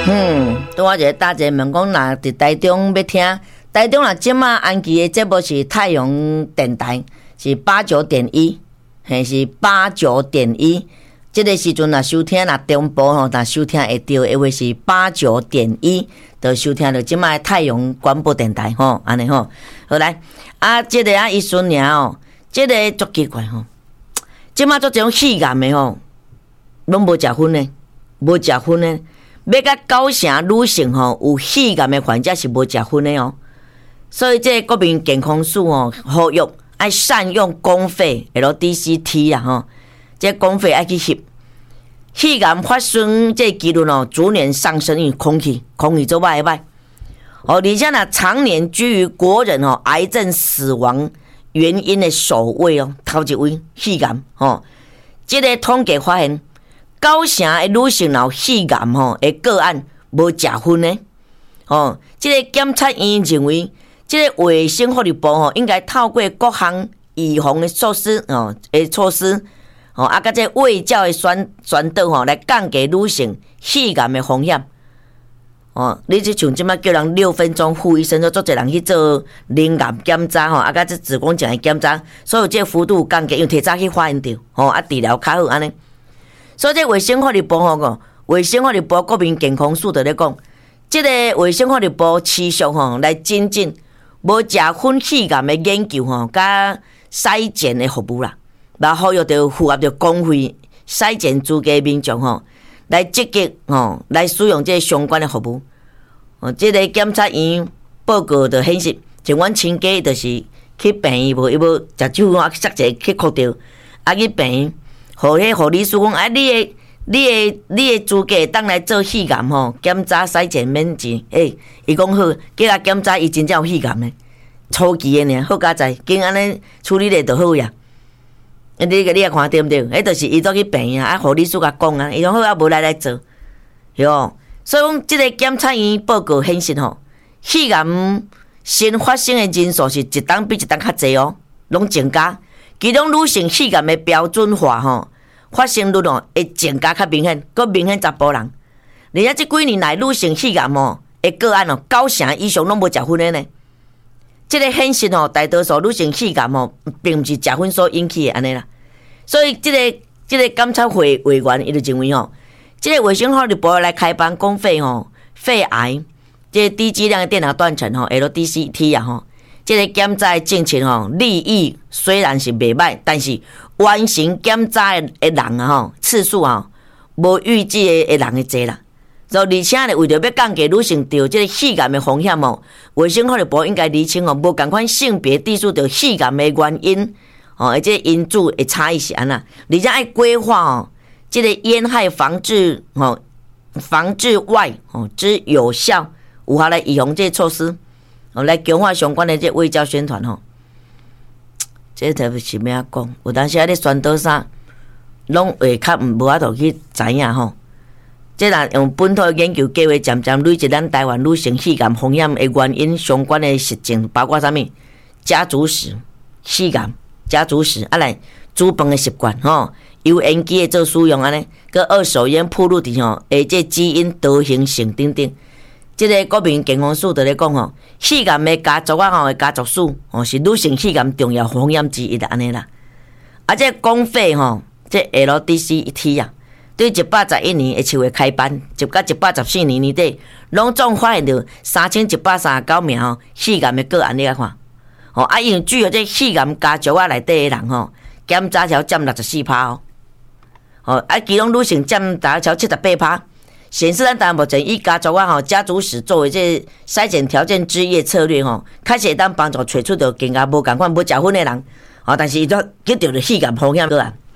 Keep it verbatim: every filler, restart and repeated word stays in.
嗯，拄我一个大姐问讲，若伫台中要听，台中若即马安琪的节目是太阳电台，是八九点一，嘿是八九点一。即个时阵若收听，若中部吼，若收听会到，因为是八九点一，就收听到即马的太阳广播电台吼，安尼吼。好来，啊，即、这个啊，伊孙娘哦，即、这个足奇怪吼，即马做这种戏感的吼，拢无食薰的，无食薰的。要甲九成女性吼有喜感的患者是无食薰的哦，所以这国民健康署哦呼吁爱善用公费 L D C T 啊吼，这公费爱去翕，喜感发生这几率哦逐年上升，因为空气空气做歹歹哦，而且呢常年居于国人哦癌症死亡原因的首位哦，头一位喜感哦，这个统计发现。九成的女性有肺癌吼的个案无食薰的，哦，这个检察院认为，这个卫生福利部吼应该透过各项预防的措施哦，的措施，哦，啊，甲这卫教的宣宣导吼，来降低女性肺癌的风险。哦，你即像即摆叫人六分钟护医生，做做侪人去做淋癌检查吼，啊，甲这子宫颈的检查，所以这幅度降低，因为提早去发现到，吼，啊，治疗较好安尼。所以这卫生福利部吼个，卫生福利部国民健康署在咧讲，这个卫生福利部持续吼来精进无食薰肺癌的研究吼，甲筛检的服务啦，然后又着符合着公费筛检资格民众吼，来积极吼来使用这相关的服务。哦，这个检察院报告就显示，像阮亲家就是去病院无，伊无食酒啊，塞者去哭掉，啊去病院。互迄护理师讲，啊，你的、你的、你的资格当来做肺癌吼，检查筛检免钱。诶，伊讲好，叫他检查，伊真正有肺癌呢，初期的尔，好佳哉，经安尼处理咧就好呀。你你也看对毋对？迄就是伊走去病院啊，护理师甲讲啊，伊讲好啊，无来来做，是哦。所以讲，即个检察院报告显示吼，肺癌新发生的人数是一档比一档较济哦，拢增加。其中女性肺癌的标准化吼，发生率哦会增加较明显，佮明显查甫人。而且即几年来女性肺癌吼的个案哦，九成以上拢无食薰的呢。即个显示吼，大多数女性肺癌吼，并毋是食薰所引起的安尼啦。所以即、这个即、这个监察会委员伊就认为吼，即、这个卫生福利部来开办公费吼，肺癌即、这个低剂量的电脑断层吼 ，L D C T 啊吼。这个检查的政策吼，利益虽然是袂歹，但是完成检查的人啊吼次数啊，无预计的人的多啦。就而且呢，为着要降低女性得这个肺癌的风险哦，卫生福利部应该厘清哦，无共款性别地区得肺癌的原因哦，而且因素的差异是安那，而且爱规划哦，这个烟害防治哦，防治外哦之有效，有效来预防这些措施。哦，来强化相关的这卫教宣传吼，这特别是咩讲？有当时啊，咧宣导啥，拢会较无法度去知影吼。这若用本土研究计划，渐渐累积咱台湾女性肺癌风险的原因相关的实证，包括啥物？家族史、肺癌、家族史，啊来煮饭的习惯吼，油烟机的做使用安尼，佮二手烟暴露伫吼，诶，这基因多形性等等。这个国民健康署在咧讲吼，肺癌的家族啊吼的家族史吼是女性肺癌重要风险之一的安尼啦。啊，这公费吼，这 L D C T 啊，对一百十一年的七月开办，直到一百十四年年底，拢总发现到三千一百三十九名吼肺癌的个案，你来看。吼啊，因为主要这肺癌家族啊内底的人吼，检查条占六十四趴哦。吼啊，其中女性占大条七十八趴。显示咱台湾目前以家族啊吼家族史作为这筛检条件之一的策略吼，确实会当帮助找出到更加无共款无食薰的人，吼，但是伊都去到了肺癌风险个案。